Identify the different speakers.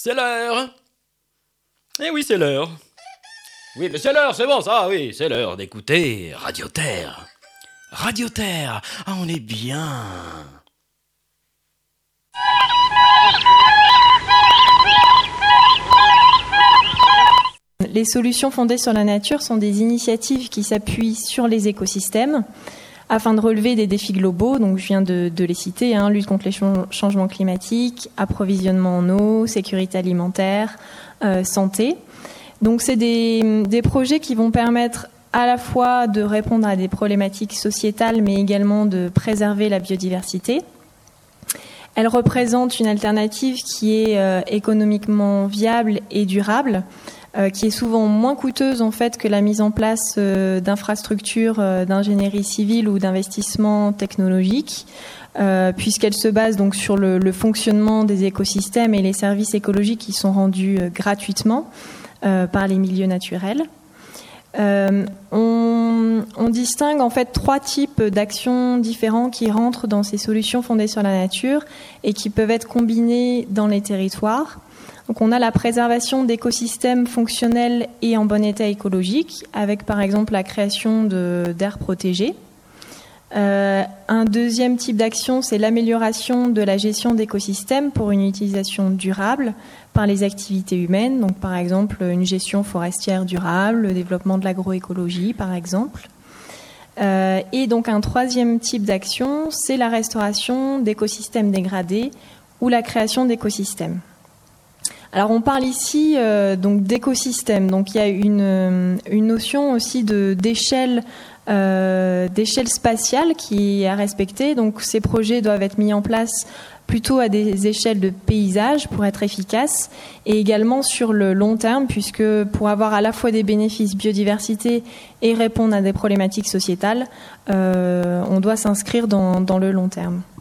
Speaker 1: C'est l'heure. Eh oui, c'est l'heure. Oui, mais c'est l'heure, c'est bon, ça, oui, c'est l'heure d'écouter Radio Terre. Radio Terre, ah, on est bien.
Speaker 2: Les solutions fondées sur la nature sont des initiatives qui s'appuient sur les écosystèmes afin de relever des défis globaux. Donc, je viens de les citer, lutte contre les changements climatiques, approvisionnement en eau, sécurité alimentaire, santé. Donc, c'est des projets qui vont permettre à la fois de répondre à des problématiques sociétales, mais également de préserver la biodiversité. Elles représentent une alternative qui est économiquement viable et durable, qui est souvent moins coûteuse en fait que la mise en place d'infrastructures d'ingénierie civile ou d'investissements technologiques, puisqu'elle se base donc sur le fonctionnement des écosystèmes et les services écologiques qui sont rendus gratuitement par les milieux naturels. On distingue en fait 3 types d'actions différents qui rentrent dans ces solutions fondées sur la nature et qui peuvent être combinées dans les territoires. Donc on a la préservation d'écosystèmes fonctionnels et en bon état écologique, avec par exemple la création d'aires protégées. Un deuxième type d'action, c'est l'amélioration de la gestion d'écosystèmes pour une utilisation durable par les activités humaines. Donc par exemple une gestion forestière durable, le développement de l'agroécologie par exemple. Et donc un troisième type d'action, c'est la restauration d'écosystèmes dégradés ou la création d'écosystèmes. Alors on parle ici donc d'écosystème. Donc il y a une notion aussi d'échelle spatiale qui est à respecter. Donc ces projets doivent être mis en place plutôt à des échelles de paysage pour être efficaces et également sur le long terme, puisque pour avoir à la fois des bénéfices biodiversité et répondre à des problématiques sociétales, on doit s'inscrire dans le long terme.